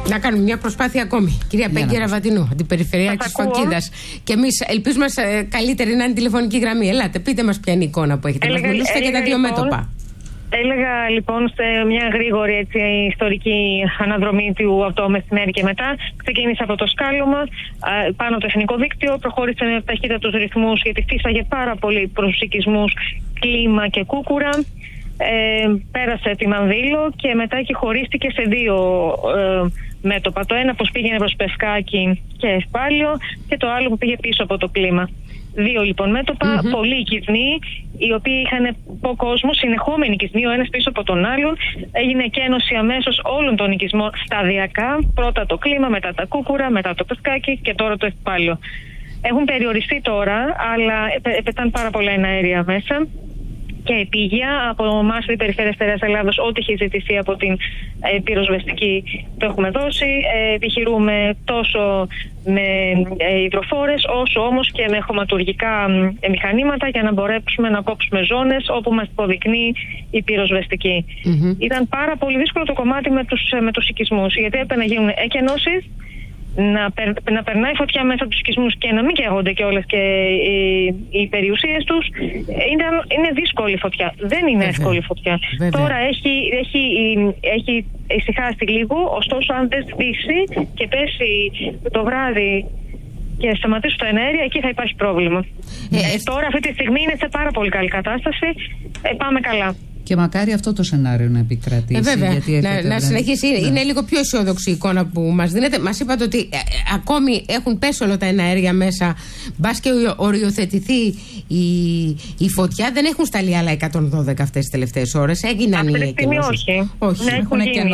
Να κάνουμε μια προσπάθεια ακόμη. Κυρία Πέγκη Ραβαντινού, αντιπεριφερειάρχης Φωκίδας. Και εμείς ελπίζουμε καλύτερη να είναι τηλεφωνική γραμμή. Ελάτε, πείτε μας ποια είναι η εικόνα που έχετε. Μας μιλήσετε και τα δύο μέτωπα. Έλεγα λοιπόν σε μια γρήγορη ιστορική αναδρομή του από το μεσημέρι και μετά. Ξεκίνησε από το σκάλωμα πάνω το εθνικό δίκτυο, προχώρησε με ταχύτατους ρυθμούς γιατί φύσαγε πάρα πολύ προς οικισμούς Κλίμα και Κούκουρα. Πέρασε τη Μανδύλο και μετά και χωρίστηκε σε δύο μέτωπα. Το ένα που πήγαινε προς Πευκάκη και Ευπάλιο και το άλλο που πήγε πίσω από το Κλίμα. Δύο λοιπόν μέτωπα, πολλοί οικισμοί, οι οποίοι είχαν πω κόσμο, συνεχόμενοι οικισμοί, ο ένας πίσω από τον άλλον. Έγινε εκένωση αμέσως όλων των οικισμών σταδιακά. Πρώτα το Κλίμα, μετά τα Κούκουρα, μετά το Πευκάκη και τώρα το Ευπάλιο. Έχουν περιοριστεί τώρα, αλλά πετάνε πάρα πολλά εναέρια μέσα. Και επίγεια από εμάς η Περιφέρεια Στερεάς Ελλάδος, ό,τι έχει ζητηθεί από την πυροσβεστική το έχουμε δώσει. Επιχειρούμε τόσο με υδροφόρες όσο όμως και με χωματουργικά μηχανήματα για να μπορέσουμε να κόψουμε ζώνες όπου μας υποδεικνύει η πυροσβεστική. Ήταν πάρα πολύ δύσκολο το κομμάτι με τους οικισμούς, γιατί έπρεπε να γίνουν εκενώσεις, να περνάει φωτιά μέσα από τους οικισμούς και να μην καίγονται κιόλας και οι περιουσίες τους. Είναι δύσκολη φωτιά. Δεν είναι εύκολη φωτιά. Τώρα έχει ησυχάσει λίγο, ωστόσο αν δεν σβήσει και πέσει το βράδυ και σταματήσουν τα εναέρια, εκεί θα υπάρχει πρόβλημα. Τώρα αυτή τη στιγμή είναι σε πάρα πολύ καλή κατάσταση. Πάμε καλά. Και μακάρι αυτό το σενάριο να επικρατήσει. Βέβαια, να συνεχίσει. Είναι λίγο πιο αισιόδοξη η εικόνα που μας δίνετε. Μας είπατε ότι ακόμη έχουν πέσει όλα τα εναέρια μέσα. Μπας και οριοθετηθεί η φωτιά. Δεν έχουν σταλεί άλλα 112 αυτές τις τελευταίες ώρες. Έγιναν οι εκενώσεις. Όχι. Ναι,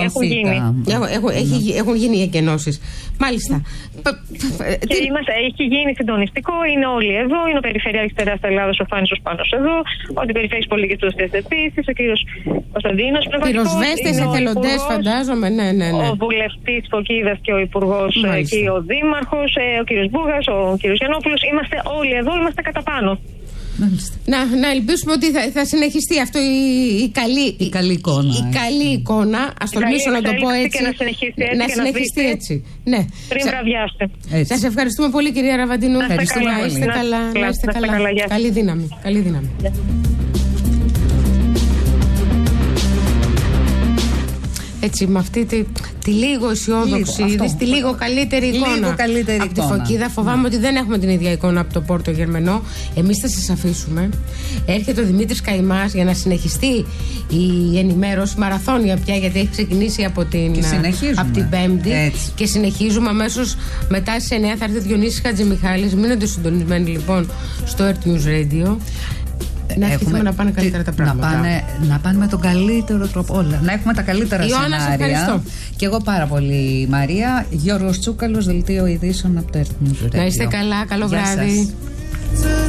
έχουν γίνει οι εκενώσεις. Μάλιστα. Και έχει γίνει συντονιστικό. Είναι όλοι εδώ. Είναι ο Περιφερειάρχης Στερεάς Ελλάδος, ο Φάνης ο Σπάνος εδώ. Ο Αντιπεριφερειάρχης Πολιτικής του επίσης. Ο κύριος Κωνσταντίνος. Πυροσβέστες, εθελοντές, φαντάζομαι. Ναι. Ο βουλευτής Φωκίδας και ο υπουργός και ο δήμαρχος, ο κύριος Μπούγας, ο κύριος Γιαννόπουλος. Είμαστε όλοι εδώ, είμαστε κατά πάνω. Να ελπίσουμε ότι θα συνεχιστεί αυτό η καλή εικόνα. Η καλή εικόνα, ας τολμήσω να το πω έτσι. Να συνεχιστεί έτσι. Ναι. Πριν βραδιάστε. Σας ευχαριστούμε πολύ, κυρία Ραβαντινού. Να είστε καλά. Καλή δύναμη. Έτσι, με αυτή τη λίγο αισιόδοξη, τη λίγο καλύτερη εικόνα από τη Φωκίδα. Φοβάμαι ότι δεν έχουμε την ίδια εικόνα από το Πόρτο Γερμενό. Εμείς θα σας αφήσουμε. Έρχεται ο Δημήτρης Καημάς για να συνεχιστεί η ενημέρωση μαραθώνια πια, γιατί έχει ξεκινήσει από την Πέμπτη. Έτσι. Και συνεχίζουμε αμέσως μετά στις 9. Θα έρθει ο Διονύσης Χατζημιχάλης. Μείνετε συντονισμένοι λοιπόν στο Earth News Radio. Να ευχηθούμε να πάνε καλύτερα τα πράγματα. Να πάνε με τον καλύτερο τρόπο όλα. Να έχουμε τα καλύτερα σενάρια. Ευχαριστώ. Και εγώ πάρα πολύ, Μαρία. Γιώργος Τσούκαλος, Δελτίο Ειδήσεων από το Earth News Radio. Να είστε καλά, καλό βράδυ.